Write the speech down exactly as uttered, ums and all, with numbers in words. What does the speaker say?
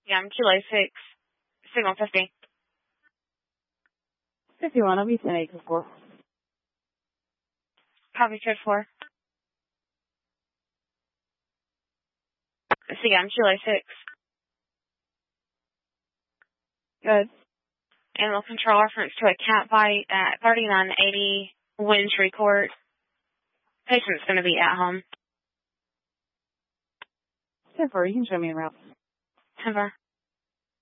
Yeah, I'm Kilo six, signal fifty. fifty-one, I'll be ten eight four. Copy code four. So yeah, I'm Kilo six. Good. Animal control reference to a cat bite at thirty-nine eighty Wintry Court. Patient's going to be at home. ten four, you can show me around. ten four.